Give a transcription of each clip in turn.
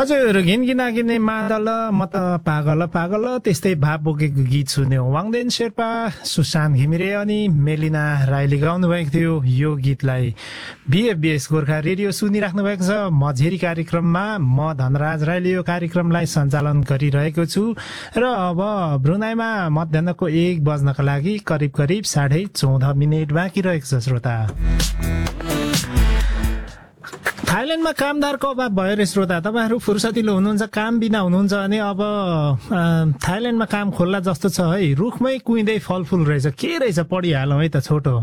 हजुर घिनघिनागिने मादल म त पागल पागल त्यस्तै भाव बोकेको गीत सुन्यो। वाङदेन शेर्पा, सुशान्त घिमिरे अनि मेलिना राईले गाउनु भएको थियो। यो गीतलाई बीएफबीएस गोर्खा रेडियो सुनिराख्नु भएको छ। म झेरी कार्यक्रममा म धनराज राईले यो कार्यक्रमलाई सञ्चालन गरिरहेको छु र अब ब्रुनाईमा मध्याहको 1 बज्नका लागि करिब 14:30 बाँकी रहेको छ। श्रोता, थाइल्याण्डमा कामदारको अभाव भयो रे श्रोता। तपाईहरू फुर्सदिलो हुनुहुन्छ, काम बिना हुनुहुन्छ भने अब थाइल्याण्डमा काम खोल्ला जस्तो छ है। रुखमै कुइँदै फलफुल रहेछ, के रहेछ पढिहालौँ है त छोटो।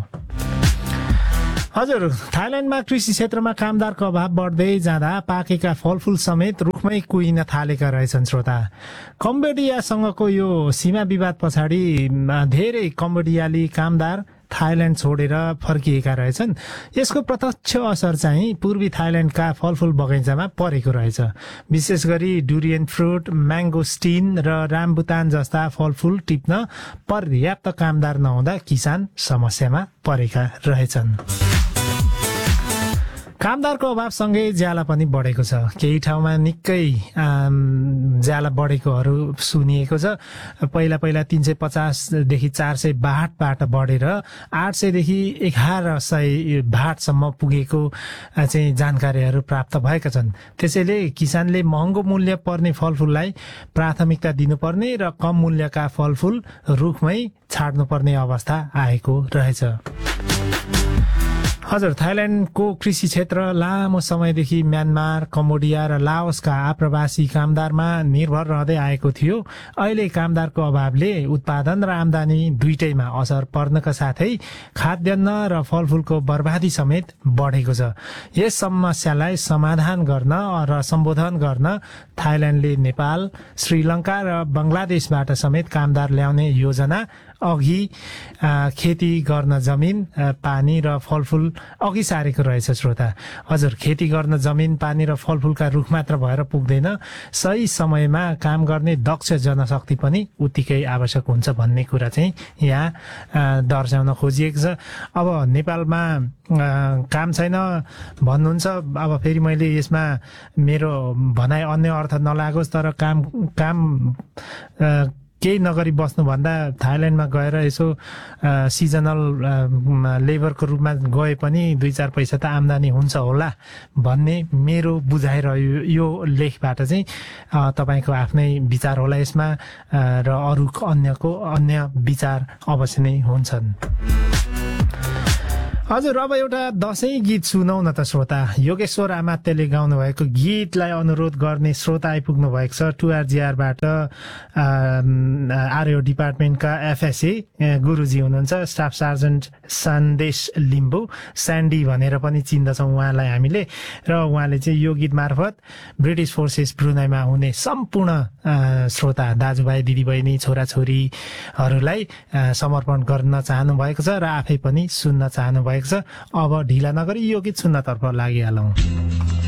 हजुर, थाइल्याण्डमा कृषि क्षेत्रमा कामदारको अभाव बढ्दै जाँदा पाकेका फलफुल समेत रुखमै कुहिन थालेका रहेछन्। श्रोता, कम्बोडियासँगको यो सीमा विवाद पछाडि धेरै कम्बोडियाली कामदार थाइल्याण्ड छोडेर फर्किएका रहेछन्। यसको प्रत्यक्ष असर चाहिँ पूर्वी थाइल्याण्डका फलफुल बगैँचामा परेको रहेछ। विशेष गरी डुरियन फ्रुट, म्याङ्गोस्टिन र रामबुतान जस्ता फलफुल टिप्न पर्याप्त कामदार नहुँदा किसान समस्यामा परेका रहेछन्। कामदारको अभावसँगै ज्याला पनि बढेको छ। केही ठाउँमा निकै ज्याला बढेकोहरू सुनिएको छ। पहिला 350 देखि 400 भाटबाट बढेर 800 देखि 1100 भाटसम्म पुगेको चाहिँ जानकारीहरू प्राप्त भएका छन्। त्यसैले किसानले महँगो मूल्य पर्ने फलफुललाई प्राथमिकता दिनुपर्ने र कम मूल्यका फलफुल रुखमै छाड्नुपर्ने अवस्था आएको रहेछ। हजुर, थाइल्याण्डको कृषि क्षेत्र लामो समयदेखि म्यानमार, कम्बोडिया र लाओसका आप्रवासी कामदारमा निर्भर रहँदै आएको थियो। अहिले कामदारको अभावले उत्पादन र आम्दानी दुईटैमा असर पर्नका साथै खाद्यान्न र फलफुलको बर्बादी समेत बढेको छ। यस समस्यालाई समाधान गर्न र सम्बोधन गर्न थाइल्याण्डले नेपाल, श्रीलङ्का र बङ्गलादेशबाट समेत कामदार ल्याउने योजना अघि खेती गर्न जमिन, पानी र फलफुल अघि सारेको रहेछ। श्रोता, हजुर, खेती गर्न जमिन, पानी र फलफुलका रुख मात्र भएर पुग्दैन, सही समयमा काम गर्ने दक्ष जनशक्ति पनि उत्तिकै आवश्यक हुन्छ भन्ने कुरा चाहिँ यहाँ दर्शाउन खोजिएको छ। अब नेपालमा काम छैन भन्नुहुन्छ। अब फेरि मैले यसमा मेरो भनाइ अन्य अर्थ नलागोस्, तर काम केही नगरी बस्नुभन्दा थाइल्याण्डमा गएर यसो सिजनल लेबरको रूपमा गए पनि 2-4 पैसा त आम्दानी हुन्छ होला भन्ने मेरो बुझाइ रह्यो। यो लेखबाट चाहिँ तपाईँको आफ्नै विचार होला यसमा, र अरू अन्य विचार अवश्य नै हुन्छन्। हजुर, अब एउटा दशैं गीत सुनौ न त श्रोता। योगेश्वर आमात्यले गाउनु भएको गीतलाई अनुरोध गर्ने श्रोता आइपुग्नु भएको छ। 2RGR-बाट आरओ डिपार्टमेन्टका एफएसए गुरुजी हुनुहुन्छ, स्टाफ सार्जेन्ट सन्देश लिम्बू, स्यान्डी भनेर पनि चिन्दछौँ उहाँलाई हामीले। र उहाँले चाहिँ यो गीत मार्फत ब्रिटिस फोर्सेस ब्रुनाईमा हुने सम्पूर्ण श्रोता दाजुभाइ, दिदीबहिनी, छोराछोरीहरूलाई समर्पण गर्न चाहनु भएको छ र आफै पनि सुन्न चाहनु भएको छ। अब ढिला नगरी यो गीत सुन्नतर्फ लागिहालौँ।